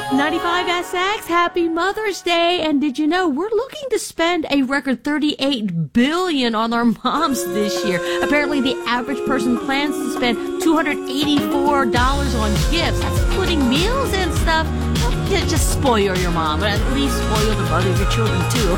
95SX, happy Mother's Day. And did you know we're looking to spend a record $38 billion on our moms this year? Apparently the average person plans to spend $284 on gifts. That's including meals and stuff. Well, just spoil your mom, but at least spoil the mother of your children too.